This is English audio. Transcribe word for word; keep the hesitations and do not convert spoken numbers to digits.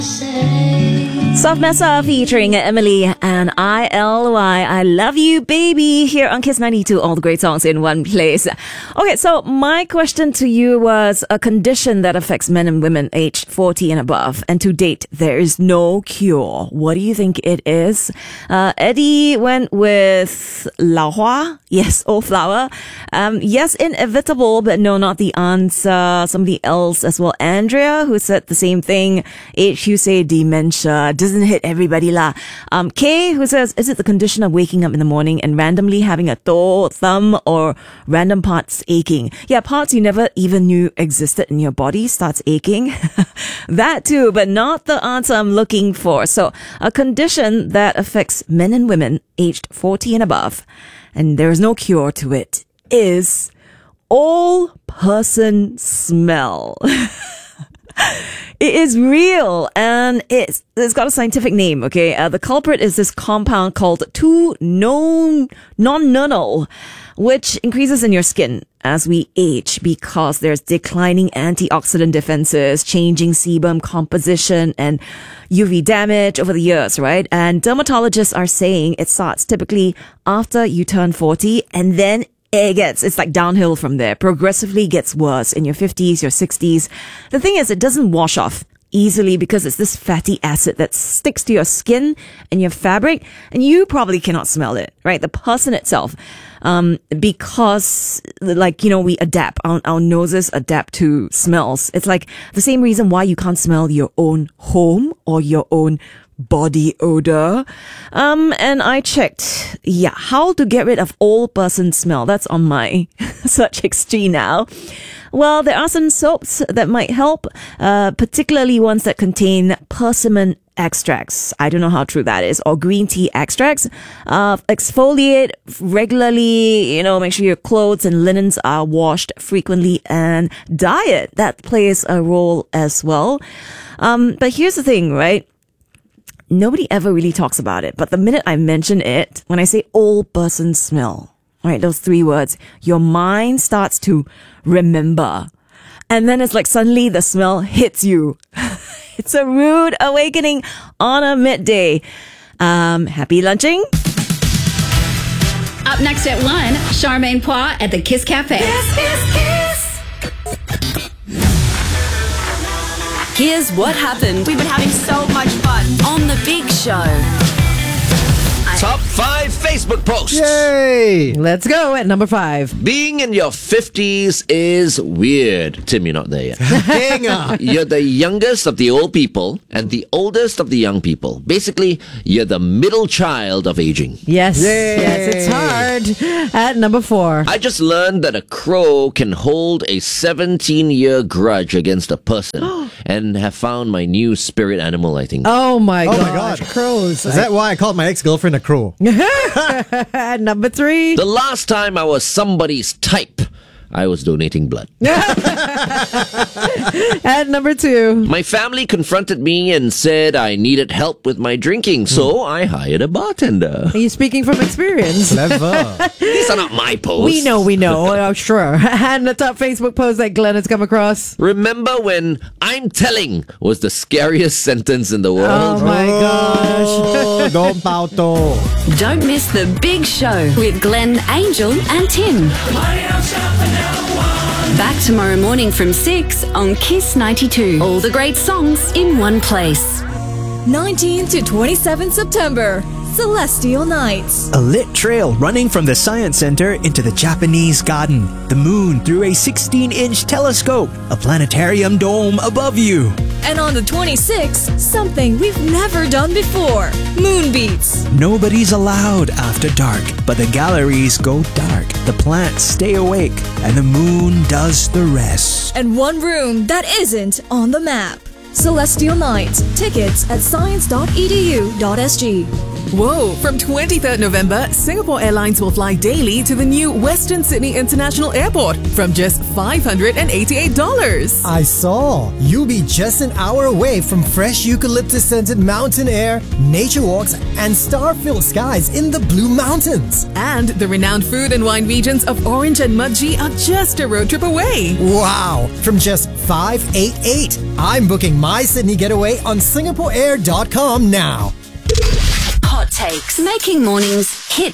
Soft Mesa featuring Emily and I L Y. I love you, baby. Here on Kiss ninety-two, all the great songs in one place. Okay, so my question to you was a condition that affects men and women aged forty and above. And to date, there is no cure. What do you think it is? Uh, Eddie went with Lao Hua. Yes, old flower. Um, yes, inevitable, but no, not the answer. Somebody else as well. Andrea, who said the same thing. H, you say dementia. Doesn't hit everybody lah. Um, Kay, who says, is it the condition of waking up in the morning and randomly having a toe, thumb, or random parts aching? Yeah, parts you never even knew existed in your body starts aching. That too, but not the answer I'm looking for. So, a condition that affects men and women aged forty and above, and there is no cure to it, is all person smell. It is real, and it's it's got a scientific name, okay? Uh, the culprit is this compound called two non nonenal, which increases in your skin as we age because there's declining antioxidant defenses, changing sebum composition, and U V damage over the years, right? And dermatologists are saying it starts typically after you turn forty, and then it gets, it's like downhill from there. Progressively gets worse in your fifties, your sixties. The thing is, it doesn't wash off easily because it's this fatty acid that sticks to your skin and your fabric, and you probably cannot smell it, right? The person itself. Um, because, like, you know, we adapt. Our, our noses adapt to smells. It's like the same reason why you can't smell your own home or your own body odor. Um, and I checked, yeah, how to get rid of all person smell. That's on my search history now. Well, there are some soaps that might help, uh, particularly ones that contain persimmon extracts. I don't know how true that is. Or green tea extracts. Uh, exfoliate regularly, you know, make sure your clothes and linens are washed frequently, and diet, that plays a role as well. Um, but here's the thing, right? Nobody ever really talks about it, but the minute I mention it, when I say all person smell, right, those three words, your mind starts to remember. And then it's like suddenly the smell hits you. It's a rude awakening on a midday. Um, happy lunching. Up next at one, Charmaine Pois at the Kiss Cafe. Kiss, kiss, kiss. Here's what happened We've been having so much fun on The Big Show. Top five Facebook posts. Yay! Let's go at number five. Being in your fifties is weird. Tim, you're not there yet. Hang on. You're the youngest of the old people and the oldest of the young people. Basically, you're the middle child of aging. Yes. Yay. Yes, it's hard. At number four. I just learned that a crow can hold a seventeen-year grudge against a person and have found my new spirit animal, I think. Oh my Oh god. my god. Crows. Is that why I called my ex-girlfriend a crow? At number three. The last time I was somebody's type, I was donating blood. At number two. My family confronted me and said I needed help with my drinking, so I hired a bartender. Are you speaking from experience? Clever. These are not my posts. We know, we know. Oh, sure. And the top Facebook post that Glenn has come across. Remember when I'm telling was the scariest sentence in the Oh world? my gosh. Oh, Don Pauto. Don't miss The Big Show with Glenn, Angel, and Tim. Back tomorrow morning from six on Kiss ninety-two. All the great songs in one place. nineteenth to twenty-seventh September, Celestial Nights. A lit trail running from the Science Center into the Japanese garden, the moon through a sixteen-inch telescope, a planetarium dome above you. And on the twenty-sixth, something we've never done before, Moon Beats. Nobody's allowed after dark, but the galleries go dark, the plants stay awake, and the moon does the rest. And one room that isn't on the map. Celestial Nights. Tickets at science dot e d u dot s g. Whoa! From twenty-third November, Singapore Airlines will fly daily to the new Western Sydney International Airport from just five hundred eighty-eight dollars. I saw. You'll be just an hour away from fresh eucalyptus-scented mountain air, nature walks, and star-filled skies in the Blue Mountains. And the renowned food and wine regions of Orange and Mudgee are just a road trip away. Wow! From just five hundred eighty-eight dollars. I'm booking my Sydney getaway on singapore air dot com now. Hot takes, making mornings hit